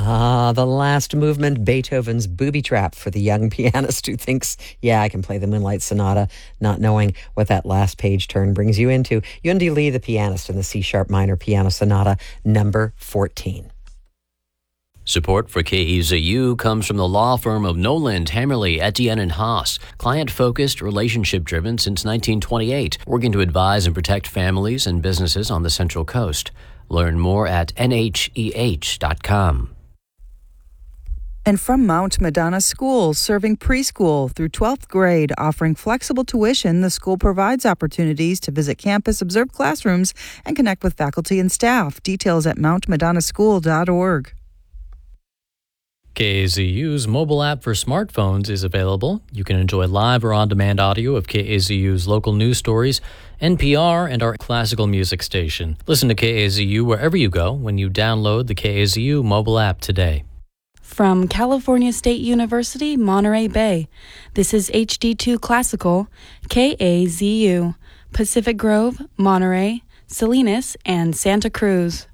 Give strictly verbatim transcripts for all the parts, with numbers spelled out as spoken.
Ah, the last movement, Beethoven's Booby Trap, for the young pianist who thinks, yeah, I can play the Moonlight Sonata, not knowing what that last page turn brings you into. Yundi Lee, the pianist, in the C-sharp minor piano sonata number fourteen. Support for K E Z U comes from the law firm of Noland, Hammerly, Etienne and Haas. Client-focused, relationship-driven since nineteen twenty-eight, working to advise and protect families and businesses on the Central Coast. Learn more at N H E H dot com. And from Mount Madonna School, serving preschool through twelfth grade, offering flexible tuition, the school provides opportunities to visit campus, observe classrooms, and connect with faculty and staff. Details at mount madonna school dot org. K A Z U's mobile app for smartphones is available. You can enjoy live or on-demand audio of K A Z U's local news stories, N P R, and our classical music station. Listen to K A Z U wherever you go when you download the K A Z U mobile app today. From California State University, Monterey Bay, this is H D two Classical, K A Z U, Pacific Grove, Monterey, Salinas, and Santa Cruz.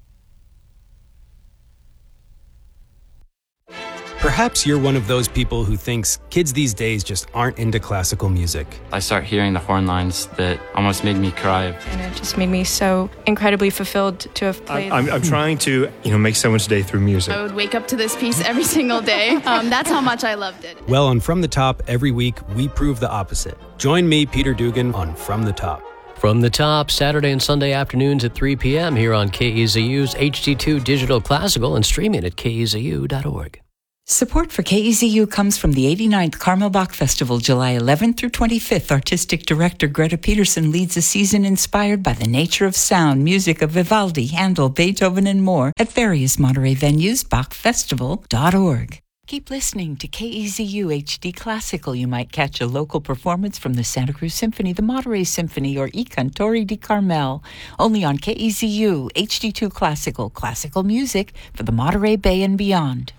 Perhaps you're one of those people who thinks kids these days just aren't into classical music. I start hearing the horn lines that almost made me cry. And it just made me so incredibly fulfilled to have played. I'm, I'm, I'm trying to, you know, make someone's day through music. I would wake up to this piece every single day. Um, that's how much I loved it. Well, on From the Top, every week, we prove the opposite. Join me, Peter Dugan, on From the Top. From the Top, Saturday and Sunday afternoons at three p.m. here on K E Z U's H D two Digital Classical and streaming at K E Z U dot org. Support for K E Z U comes from the eighty-ninth Carmel Bach Festival, July eleventh through twenty-fifth. Artistic director Greta Peterson leads a season inspired by the nature of sound, music of Vivaldi, Handel, Beethoven, and more at various Monterey venues, bach festival dot org. Keep listening to K E Z U H D Classical. You might catch a local performance from the Santa Cruz Symphony, the Monterey Symphony, or I Cantori di Carmel. Only on K E Z U H D two Classical, classical music for the Monterey Bay and beyond.